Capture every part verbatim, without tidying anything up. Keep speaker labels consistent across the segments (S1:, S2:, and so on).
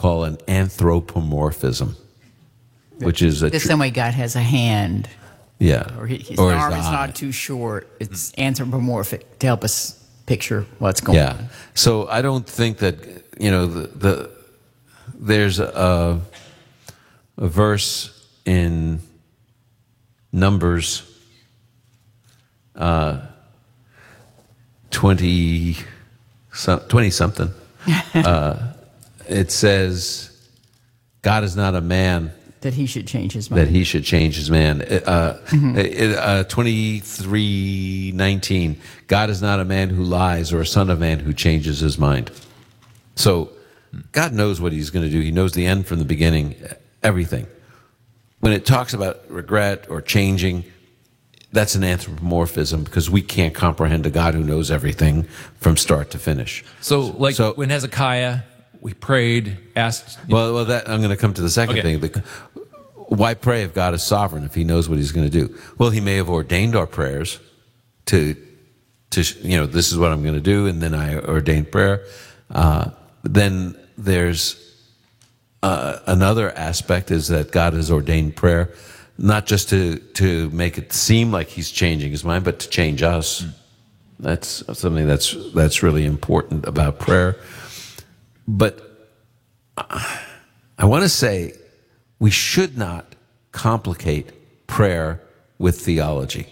S1: call an anthropomorphism, which is a
S2: the
S1: tr-
S2: same way God has a hand,
S1: yeah,
S2: or his, his
S1: or his
S2: arm is
S1: eye.
S2: not too short. It's anthropomorphic to help us picture what's going
S1: Yeah.
S2: on.
S1: So I don't think that, you know, the, the there's a, a verse in Numbers uh, twenty, twenty something. uh, it says, God is not a man
S2: That he should change his mind.
S1: that he should change his man. Uh,
S2: Mm-hmm.
S1: it- uh, twenty-three nineteen, God is not a man who lies or a son of man who changes his mind. So God knows what he's going to do. He knows the end from the beginning, everything. When it talks about regret or changing, that's an anthropomorphism because we can't comprehend a God who knows everything from start to finish.
S3: So, like
S1: So-
S3: when Hezekiah, we prayed, asked.
S1: Well, well, that I'm going to come to the second
S3: Okay.
S1: thing. The, why pray if God is sovereign, if he knows what he's going to do? Well, he may have ordained our prayers to, to you know, this is what I'm going to do, and then I ordained prayer. Uh, then there's uh, another aspect is that God has ordained prayer, not just to, to make it seem like he's changing his mind, but to change us. Mm. That's something that's, that's really important about prayer. But I want to say we should not complicate prayer with theology.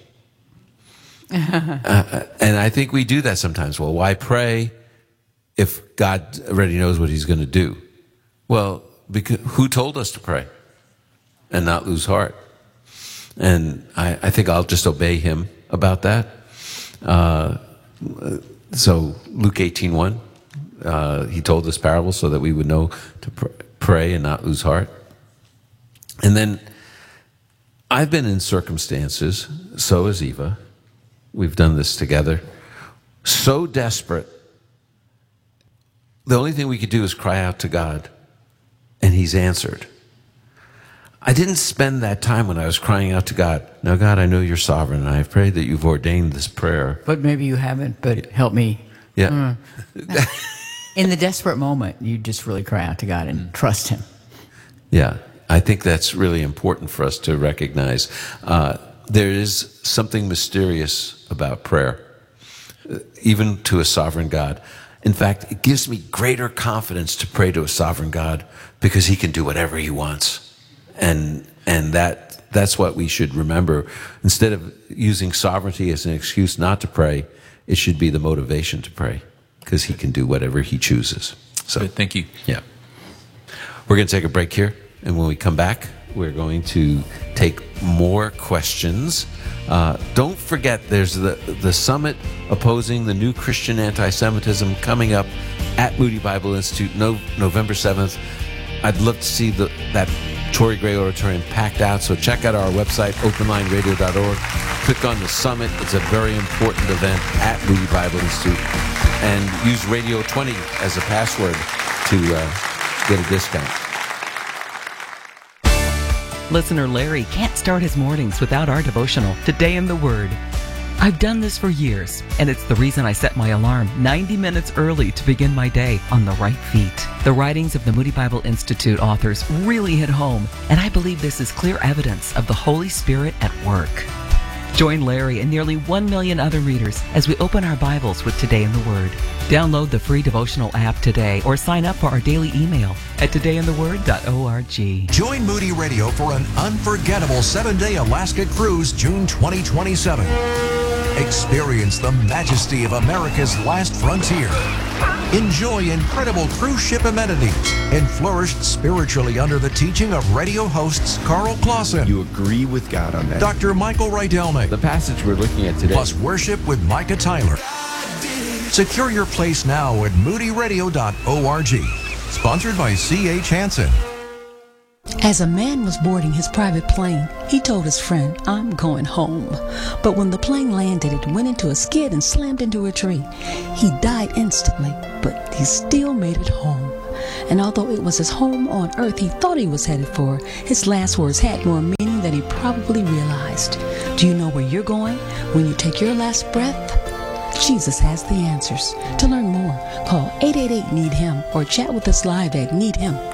S1: uh, and I think we do that sometimes. Well, why pray if God already knows what he's going to do? Well, because who told us to pray and not lose heart? And I, I think I'll just obey him about that. Uh, so Luke eighteen one. Uh, he told this parable so that we would know to pr- pray and not lose heart. And then I've been in circumstances, so has Eva, we've done this together, so desperate, the only thing we could do is cry out to God, and he's answered. I didn't spend that time when I was crying out to God, now God, I know you're sovereign, and I pray that you've ordained this prayer.
S2: But maybe you haven't, but help me.
S1: Yeah.
S2: Mm. In the desperate moment, you just really cry out to God and trust him.
S1: Yeah, I think that's really important for us to recognize. Uh, there is something mysterious about prayer, uh, even to a sovereign God. In fact, it gives me greater confidence to pray to a sovereign God because he can do whatever he wants. And and that that's what we should remember. Instead of using sovereignty as an excuse not to pray, it should be the motivation to pray because he can do whatever he chooses. So,
S3: Good, thank you.
S1: Yeah. We're going to take a break here, and when we come back, we're going to take more questions. Uh, don't forget, there's the, the summit opposing the new Christian anti-Semitism coming up at Moody Bible Institute, no, November seventh. I'd love to see the, that Torrey Gray Auditorium packed out, so check out our website, open line radio dot org. Click on the summit. It's a very important event at Moody Bible Institute. And use radio twenty as a password to uh, get a discount.
S4: Listener Larry can't start his mornings without our devotional, Today in the Word. I've done this for years, and it's the reason I set my alarm ninety minutes early to begin my day on the right feet. The writings of the Moody Bible Institute authors really hit home, and I believe this is clear evidence of the Holy Spirit at work. Join Larry and nearly one million other readers as we open our Bibles with Today in the Word. Download the free devotional app today or sign up for our daily email at today in the word dot org.
S5: Join Moody Radio for an unforgettable seven-day Alaska cruise June twenty twenty-seven. Experience the majesty of America's last frontier. Enjoy incredible cruise ship amenities and flourish spiritually under the teaching of radio hosts Carl Clausen,
S6: You agree with God on that.
S5: Doctor Michael Rydelnik,
S1: The passage we're looking at today.
S5: plus worship with Micah Tyler. Secure your place now at moody radio dot org. Sponsored by C H Hansen.
S7: As a man was boarding his private plane, he told his friend, I'm going home. But when the plane landed, it went into a skid and slammed into a tree. He died instantly, but he still made it home. And although it was his home on earth he thought he was headed for, his last words had more meaning than he probably realized. Do you know where you're going when you take your last breath? Jesus has the answers. To learn more, call eight eight eight, need him or chat with us live at need him